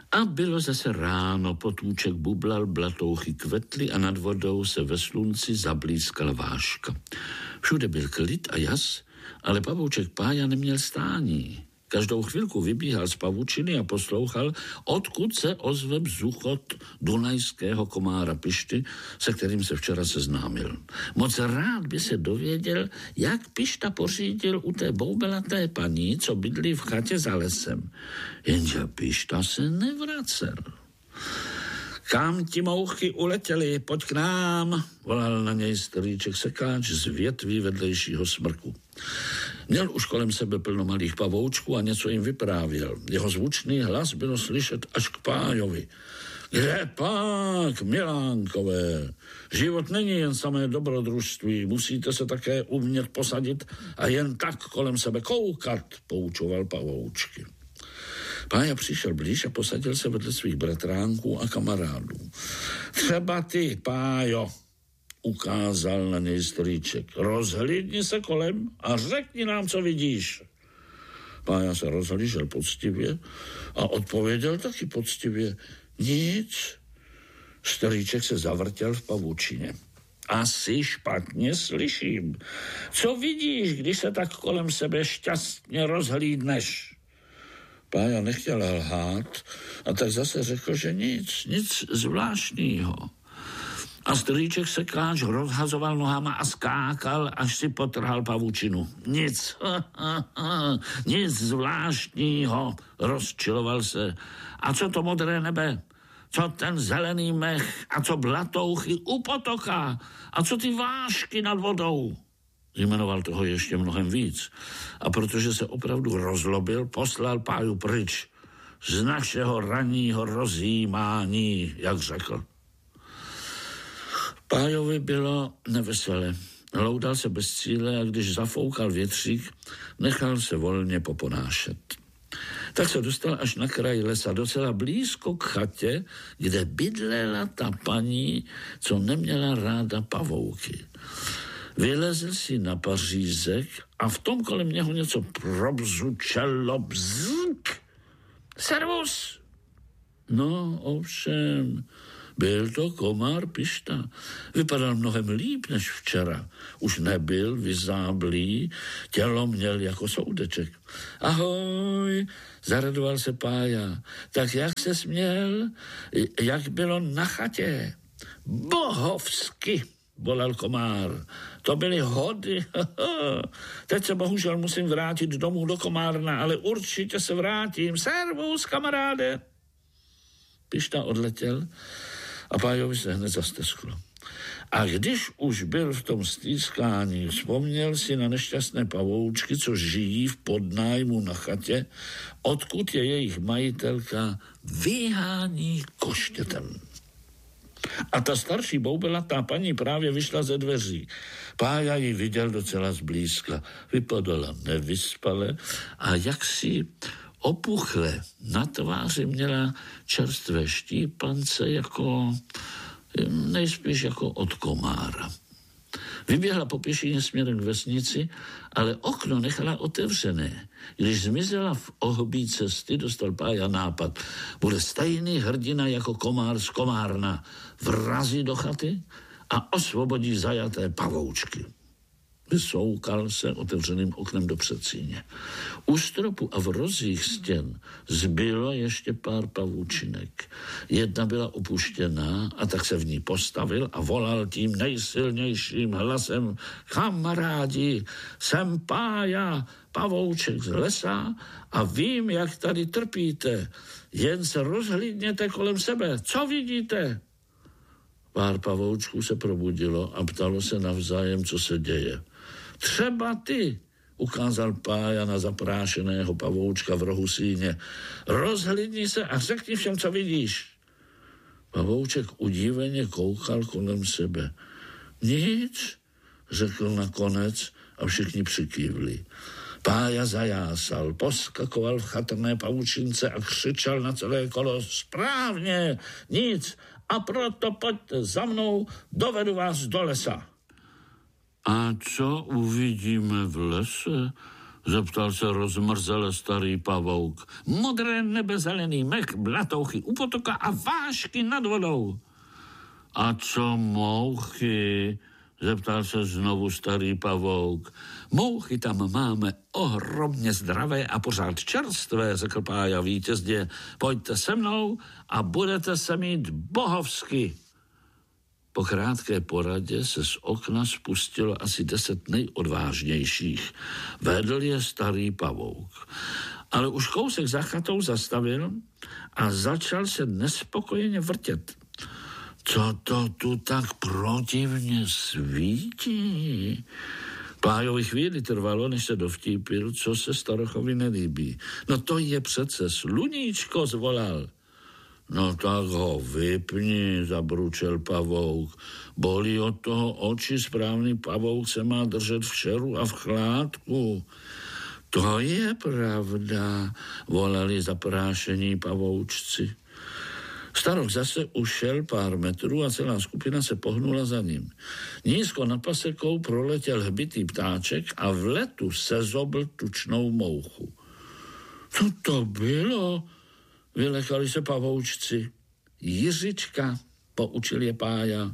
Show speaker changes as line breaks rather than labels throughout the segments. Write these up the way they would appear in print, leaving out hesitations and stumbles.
A bylo zase ráno, potůček bublal, blatouchy kvetly a nad vodou se ve slunci zablízkala váška. Všude byl klid a jas, ale pavouček Pája neměl stání. Každou chvilku vybíhal z pavučiny a poslouchal, odkud se ozve bzuchot dunajského komára Pišty, se kterým se včera seznámil. Moc rád by se dověděl, jak Pišta pořídil u té boubelaté paní, co bydlí v chatě za lesem. Jenže Pišta se nevracel. Kam ti mouchy uletěli, pojď k nám, volal na něj strýček sekáč z větví vedlejšího smrku. Měl už kolem sebe plno malých pavoučků a něco jim vyprávěl. Jeho zvučný hlas bylo slyšet až k Pájovi. Kde pak, milánkové? Život není jen samé dobrodružství, musíte se také umět posadit a jen tak kolem sebe koukat, poučoval pavoučky. Pája přišel blíž a posadil se vedle svých bratránků a kamarádů. Třeba ty, Pájo, ukázal na něj strýček. Rozhlídni se kolem a řekni nám, co vidíš. Pája se rozhlížel poctivě a odpověděl taky poctivě. Nic. Strýček se zavrtěl v pavučině. Asi špatně slyším. Co vidíš, když se tak kolem sebe šťastně rozhlídneš? Pája nechtěl lhát a tak zase řekl, že nic zvláštního. A strýček sekáč rozhazoval nohama a skákal, až si potrhal pavučinu. Nic zvláštního, rozčiloval se. A co to modré nebe? Co ten zelený mech? A co blatouchy u potoka? A co ty vášky nad vodou? Jmenoval toho ještě mnohem víc. A protože se opravdu rozlobil, poslal Páju pryč z našeho ranního rozjímání, jak řekl. Pájovi bylo nevesele. Loudal se bez cíle a když zafoukal větřík, nechal se volně poponášet. Tak se dostal až na kraj lesa, docela blízko k chatě, kde bydlela ta paní, co neměla ráda pavouky. Vylezl si na pařízek a v tom kolem něho něco probzučelo bzk. Servus! No, ovšem, byl to komár Pišta. Vypadal mnohem líp než včera. Už nebyl vyzáblý, tělo měl jako soudeček. Ahoj, zaradoval se Pája. Tak jak se směl? Jak bylo na chatě? Bohovsky, volal komár. To byly hody. Teď se bohužel musím vrátit domů do komárna, ale určitě se vrátím. Servus, kamaráde. Pišta odletěl a Pájovi se hned zastesklo. A když už byl v tom stýskání, vzpomněl si na nešťastné pavoučky, co žijí v podnájmu na chatě, odkud je jejich majitelka vyhání koštětem. A ta starší boubelatá paní právě vyšla ze dveří. Pája ji viděl docela zblízka. Vypadala nevyspale a jaksi opuchle na tváři měla čerstvé štípance nejspíš jako od komára. Vyběhla po pěšině směrem k vesnici, ale okno nechala otevřené. Když zmizela v ohobí cesty, dostal Pája nápad. Bude stejný hrdina jako komár z komárna. Vrazí do chaty a osvobodí zajaté pavoučky. Vysoukal se otevřeným oknem do předsíně. U stropu a v rozích stěn zbylo ještě pár pavoučinek. Jedna byla opuštěná a tak se v ní postavil a volal tím nejsilnějším hlasem: Kamarádi, jsem Pája, pavouček z lesa a vím, jak tady trpíte. Jen se rozhlídněte kolem sebe. Co vidíte? Pár pavoučků se probudilo a ptalo se navzájem, co se děje. Třeba ty, ukázal Pája na zaprášeného pavoučka v rohu síně. Rozhlídni se a řekni všem, co vidíš. Pavouček udíveně koukal kolem sebe. Nic, řekl nakonec a všichni přikývli. Pája zajásal, poskakoval v chatrné pavučince a křičel na celé kolo: Správně, nic, a proto pojďte za mnou, dovedu vás do lesa. A co uvidíme v lese? zeptal se rozmrzele starý pavouk. Modré nebe, zelený mech, blatouchy u potoka a vášky nad vodou. A co mouchy? Zeptal se znovu starý pavouk. Mouchy tam máme ohromně zdravé a pořád čerstvé, řekl Pája vítězně. Pojďte se mnou a budete se mít bohovsky. Po krátké poradě se z okna spustilo asi 10 nejodvážnějších. Vedl je starý pavouk. Ale už kousek za chatou zastavil a začal se nespokojeně vrtět. Co to tu tak protivně svítí? Pájovi chvíli trvalo, než se dovtípil, co se starochovi nelíbí. No to je přece sluníčko, zvolal. No tak ho vypni, zabručel pavouk. Bolí od toho oči, správný pavouk se má držet v šeru a v chládku. To je pravda, volali zaprášení pavoučci. Starok zase ušel pár metrů a celá skupina se pohnula za ním. Nízko nad pasekou proletěl hbitý ptáček a v letu sezobl tučnou mouchu. Co to bylo? Vylekali se pavoučci. Jiřička, poučil je Pája.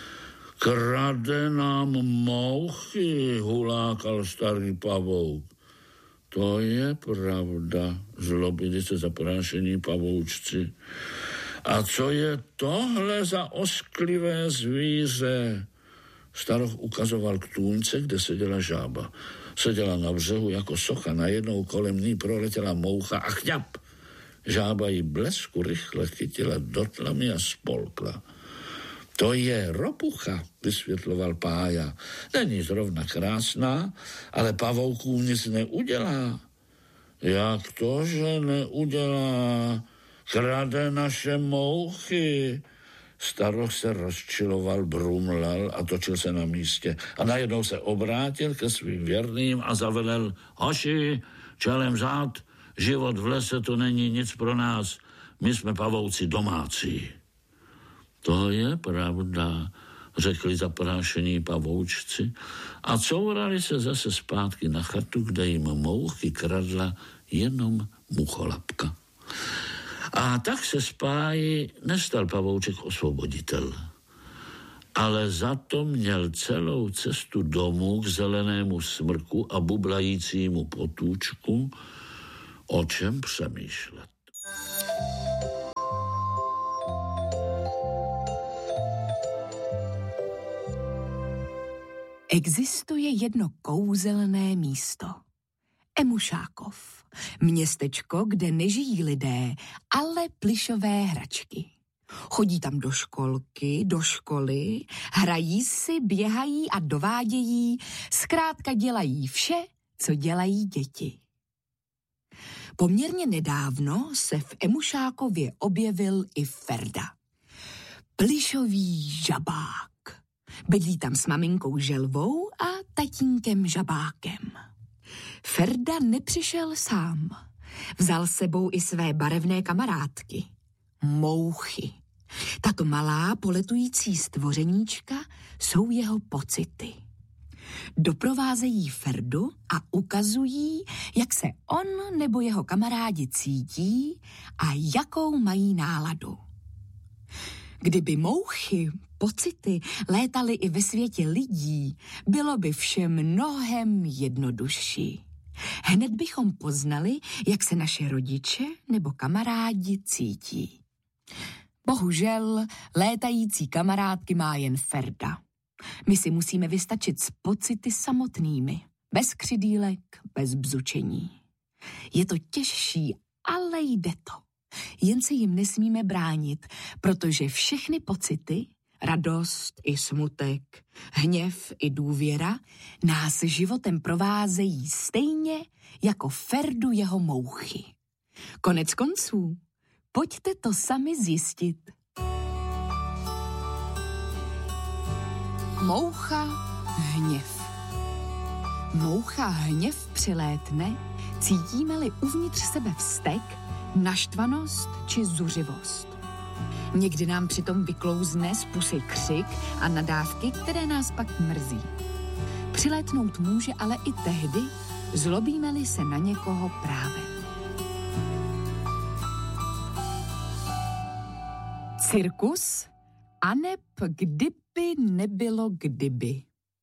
Krade nám mouchy, hulákal starý pavouk. To je pravda, zlobili se zaprášení pavoučci. A co je tohle za osklivé zvíře? Staroch ukazoval k tůňce, kde seděla žába. Seděla na břehu jako socha, najednou kolem ní proletěla moucha a chňap. Žába ji blesku rychle chytila do tlamy a spolkla. To je ropucha, vysvětloval Pája. Není zrovna krásná, ale pavouků nic neudělá. Jak to, že neudělá? Krade naše mouchy. Staroch se rozčiloval, brumlal a točil se na místě. A najednou se obrátil ke svým věrným a zavelel. Hoši, čelem vzad, život v lese to není nic pro nás. My jsme pavouci domácí. To je pravda, řekli zaprášení pavoučci a courali se zase zpátky na chatu, kde jim mouchy kradla jenom mucholapka. A tak se z Páji nestal pavouček osvoboditel, ale za to měl celou cestu domů k zelenému smrku a bublajícímu potůčku o čem přemýšlet.
Existuje jedno kouzelné místo. Emušákov. Městečko, kde nežijí lidé, ale plyšové hračky. Chodí tam do školky, do školy, hrají si, běhají a dovádějí, zkrátka dělají vše, co dělají děti. Poměrně nedávno se v Emušákově objevil i Ferda. Plyšový žabák. Bydlí tam s maminkou Želvou a tatínkem Žabákem. Ferda nepřišel sám. Vzal sebou i své barevné kamarádky. Mouchy. Tato malá poletující stvořeníčka jsou jeho pocity. Doprovázejí Ferdu a ukazují, jak se on nebo jeho kamarádi cítí a jakou mají náladu. Kdyby mouchy, pocity létaly i ve světě lidí, bylo by vše mnohem jednodušší. Hned bychom poznali, jak se naše rodiče nebo kamarádi cítí. Bohužel létající kamarádky má jen Ferda. My si musíme vystačit s pocity samotnými, bez křidýlek, bez bzučení. Je to těžší, ale jde to. Jen se jim nesmíme bránit, protože všechny pocity, radost i smutek, hněv i důvěra, nás životem provázejí stejně jako Ferdu jeho mouchy. Konec konců, pojďte to sami zjistit. Moucha hněv. Moucha hněv přilétne, cítíme-li uvnitř sebe vztek, naštvanost či zuřivost. Někdy nám přitom vyklouzne z pusy křik a nadávky, které nás pak mrzí. Přilétnout může ale i tehdy, zlobíme-li se na někoho právem. Cirkus, aneb kdyby nebylo kdyby.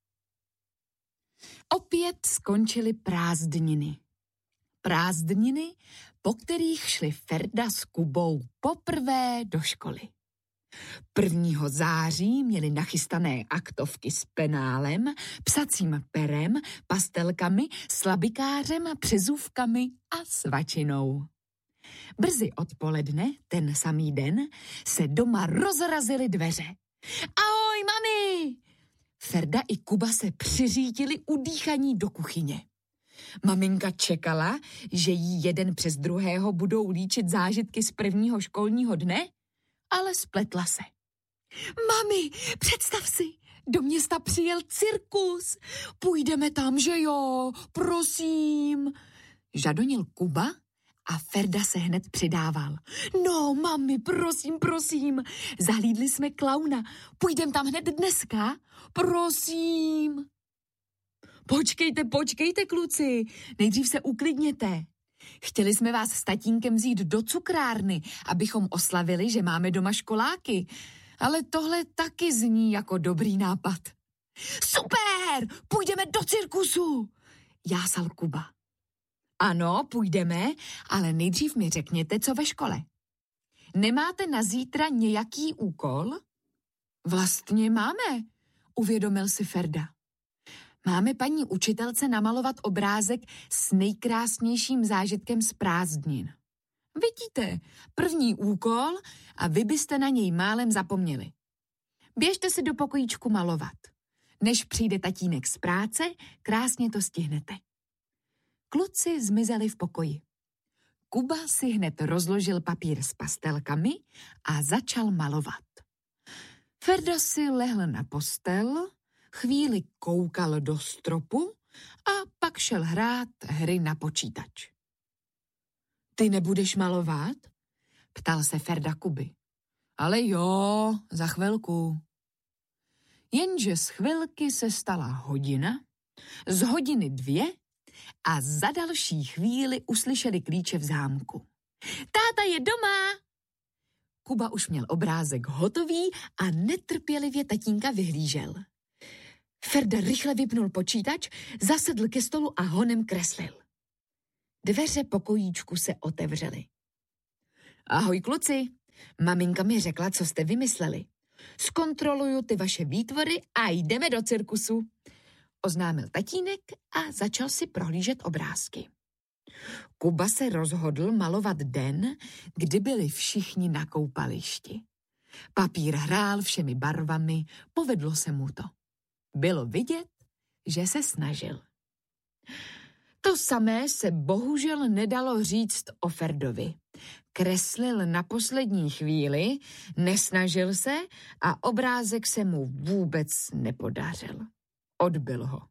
Opět skončily prázdniny. Prázdniny, po kterých šli Ferda s Kubou poprvé do školy. 1. září měli nachystané aktovky s penálem, psacím perem, pastelkami, slabikářem, přezůvkami a svačinou. Brzy odpoledne, ten samý den, se doma rozrazily dveře. Ahoj, mami! Ferda i Kuba se přiřítili udýchaní do kuchyně. Maminka čekala, že jí jeden přes druhého budou líčit zážitky z 1. školního dne, ale spletla se. Mami, představ si, do města přijel cirkus. Půjdeme tam, že jo? Prosím. Žadonil Kuba a Ferda se hned přidával. No, mami, prosím. Zahlídli jsme klauna. Půjdeme tam hned dneska? Prosím. Počkejte, kluci. Nejdřív se uklidněte. Chtěli jsme vás s tatínkem vzít do cukrárny, abychom oslavili, že máme doma školáky. Ale tohle taky zní jako dobrý nápad. Super, půjdeme do cirkusu, jásal Kuba. Ano, půjdeme, ale nejdřív mi řekněte, co ve škole. Nemáte na zítra nějaký úkol? Vlastně máme, uvědomil si Ferda. Máme paní učitelce namalovat obrázek s nejkrásnějším zážitkem z prázdnin. Vidíte, 1. úkol a vy byste na něj málem zapomněli. Běžte si do pokojíčku malovat. Než přijde tatínek z práce, krásně to stihnete. Kluci zmizeli v pokoji. Kuba si hned rozložil papír s pastelkami a začal malovat. Ferda si lehl na postel, chvíli koukal do stropu a pak šel hrát hry na počítač. Ty nebudeš malovat? Ptal se Ferda Kuby. Ale jo, za chvilku. Jenže z chvilky se stala hodina, z hodiny 2 a za další chvíli uslyšeli klíče v zámku. Táta je doma! Kuba už měl obrázek hotový a netrpělivě tatínka vyhlížel. Ferda rychle vypnul počítač, zasedl ke stolu a honem kreslil. Dveře pokojíčku se otevřely. Ahoj kluci, maminka mi řekla, co jste vymysleli. Zkontroluju ty vaše výtvory a jdeme do cirkusu, oznámil tatínek a začal si prohlížet obrázky. Kuba se rozhodl malovat den, kdy byli všichni na koupališti. Papír hrál všemi barvami, povedlo se mu to. Bylo vidět, že se snažil. To samé se bohužel nedalo říct o Ferdovi. Kreslil na poslední chvíli, nesnažil se a obrázek se mu vůbec nepodařil. Odbyl ho.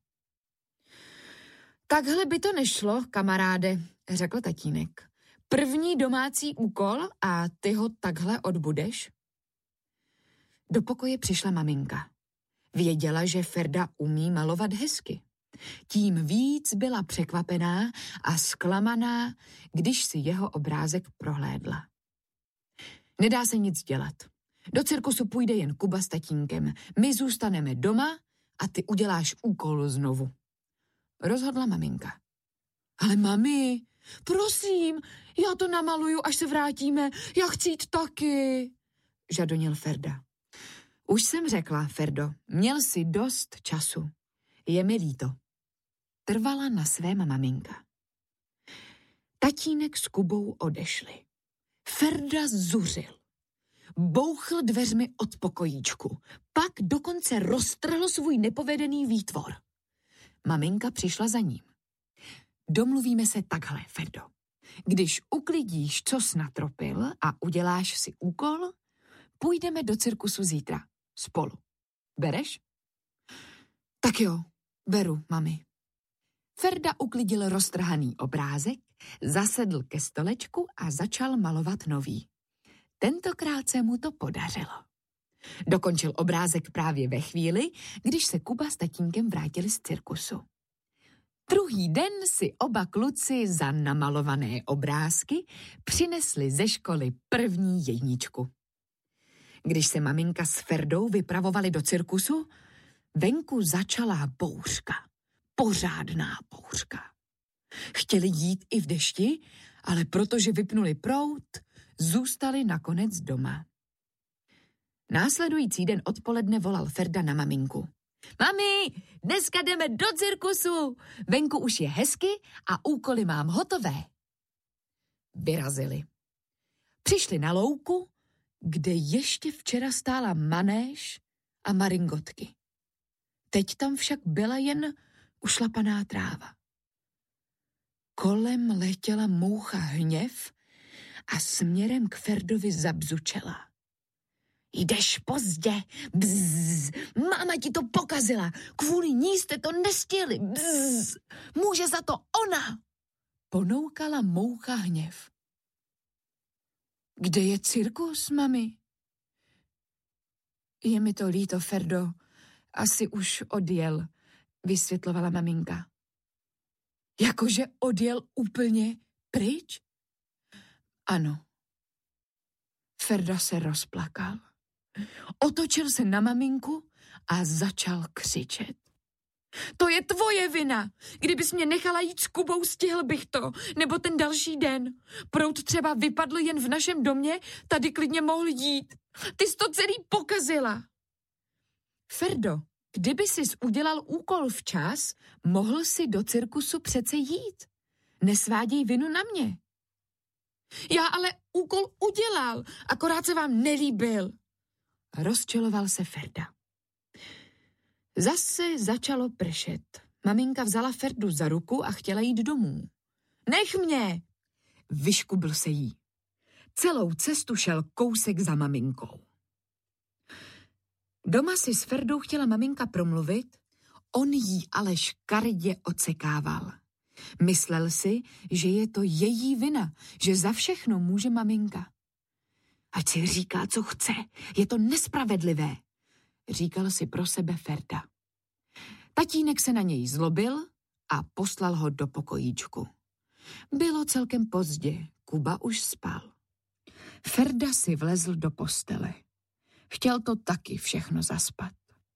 Takhle by to nešlo, kamaráde, řekl tatínek. 1. domácí úkol a ty ho takhle odbudeš? Do pokoje přišla maminka. Věděla, že Ferda umí malovat hezky. Tím víc byla překvapená a zklamaná, když si jeho obrázek prohlédla. Nedá se nic dělat. Do cirkusu půjde jen Kuba s tatínkem. My zůstaneme doma a ty uděláš úkol znovu. Rozhodla maminka. Ale mami, prosím, já to namaluju, až se vrátíme. Já chci jít taky, žadonil Ferda. Už jsem řekla, Ferdo, měl jsi dost času. Je mi líto. Trvala na svém maminka. Tatínek s Kubou odešli. Ferda zuřil. Bouchl dveřmi od pokojíčku. Pak dokonce roztrhl svůj nepovedený výtvor. Maminka přišla za ním. Domluvíme se takhle, Ferdo. Když uklidíš, co jsi natropil a uděláš si úkol, půjdeme do cirkusu zítra. Spolu. Bereš? Tak jo, beru, mami. Ferda uklidil roztrhaný obrázek, zasedl ke stolečku a začal malovat nový. Tentokrát se mu to podařilo. Dokončil obrázek právě ve chvíli, když se Kuba s tatínkem vrátili z cirkusu. Druhý den si oba kluci za namalované obrázky přinesli ze školy první jedničku. Když se maminka s Ferdou vypravovali do cirkusu, venku začala bouřka. Pořádná bouřka. Chtěli jít i v dešti, ale protože vypnuli proud, zůstali nakonec doma. Následující den odpoledne volal Ferda na maminku. Mami, dneska jdeme do cirkusu. Venku už je hezky a úkoly mám hotové. Vyrazili. Přišli na louku, kde ještě včera stála manéž a maringotky. Teď tam však byla jen ušlapaná tráva. Kolem letěla moucha Hněv a směrem k Ferdovi zabzučela. Jdeš pozdě, bzz, máma ti to pokazila, kvůli ní jste to nestihli, bzz, může za to ona, ponoukala moucha Hněv. Kde je cirkus, mami? Je mi to líto, Ferdo, asi už odjel, vysvětlovala maminka. Jakože odjel úplně pryč? Ano. Ferda se rozplakal. Otočil se na maminku a začal křičet. To je tvoje vina. Kdybys mě nechala jít s Kubou, stihl bych to. Nebo ten další den. Proud třeba vypadl jen v našem domě, tady klidně mohl jít. Ty jsi to celý pokazila. Ferdo, kdyby sis udělal úkol včas, mohl si do cirkusu přece jít. Nesváděj vinu na mě. Já ale úkol udělal, akorát se vám nelíbil. Rozčiloval se Ferda. Zase začalo pršet. Maminka vzala Ferdu za ruku a chtěla jít domů. Nech mě! Vyškubl se jí. Celou cestu šel kousek za maminkou. Doma si s Ferdou chtěla maminka promluvit, on jí ale škaredě odsekával. Myslel si, že je to její vina, že za všechno může maminka. Ať si říká, co chce, je to nespravedlivé, říkal si pro sebe Ferda. Tatínek se na něj zlobil a poslal ho do pokojíčku. Bylo celkem pozdě, Kuba už spal. Ferda si vlezl do postele. Chtěl to taky všechno zaspat.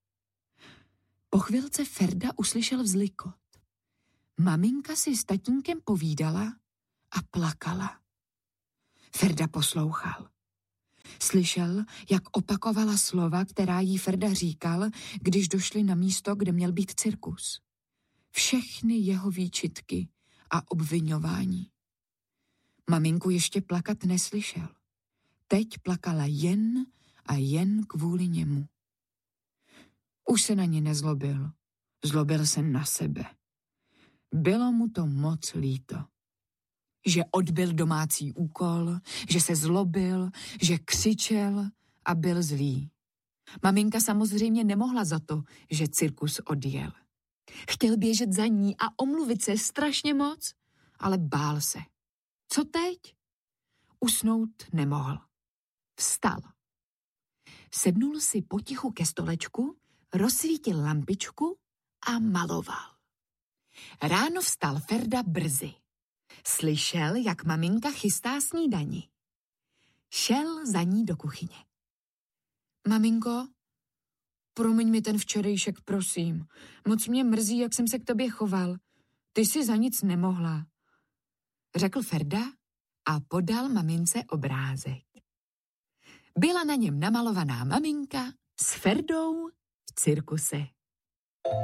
Po chvilce Ferda uslyšel vzlikot. Maminka si s tatínkem povídala a plakala. Ferda poslouchal. Slyšel, jak opakovala slova, která jí Ferda říkal, když došli na místo, kde měl být cirkus. Všechny jeho výčitky a obviňování. Maminku ještě plakat neslyšel. Teď plakala jen a jen kvůli němu. Už se na ně nezlobil. Zlobil se na sebe. Bylo mu to moc líto. Že odbyl domácí úkol, že se zlobil, že křičel a byl zlý. Maminka samozřejmě nemohla za to, že cirkus odjel. Chtěl běžet za ní a omluvit se strašně moc, ale bál se. Co teď? Usnout nemohl. Vstal. Sednul si potichu ke stolečku, rozsvítil lampičku a maloval. Ráno vstal Ferda brzy. Slyšel, jak maminka chystá snídani. Šel za ní do kuchyně. Maminko, promiň mi ten včerejšek, prosím. Moc mě mrzí, jak jsem se k tobě choval. Ty jsi za nic nemohla, řekl Ferda a podal mamince obrázek. Byla na něm namalovaná maminka s Ferdou v cirkuse.